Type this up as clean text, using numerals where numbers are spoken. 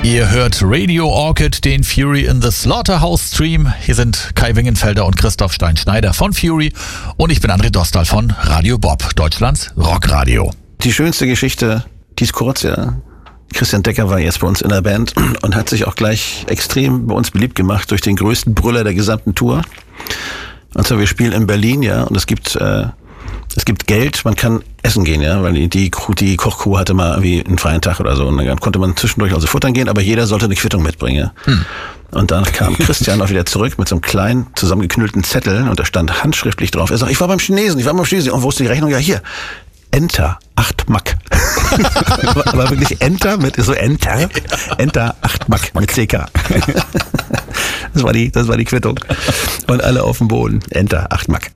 Ihr hört Radio Orchid, den Fury in the Slaughterhouse Stream. Hier sind Kai Wingenfelder und Christoph Stein-Schneider von Fury und ich bin André Dostal von Radio Bob, Deutschlands Rockradio. Die schönste Geschichte, die ist kurz, ja. Christian Decker war jetzt bei uns in der Band und hat sich auch gleich extrem bei uns beliebt gemacht durch den größten Brüller der gesamten Tour. Und zwar, wir spielen in Berlin, ja, und es gibt Geld, man kann essen gehen, ja, weil die Kochcrew hatte mal irgendwie einen freien Tag oder so und dann konnte man zwischendurch also futtern gehen, aber jeder sollte eine Quittung mitbringen. Und dann kam Christian auch wieder zurück mit so einem kleinen zusammengeknüllten Zettel und da stand handschriftlich drauf. Er sagt, ich war beim Chinesen. Und wo ist die Rechnung? Ja, hier. Enter, 8 Mack. Aber wirklich Enter mit so Enter 8 Mack mit CK. Das war die Quittung. Und alle auf dem Boden. Enter, 8 Mack.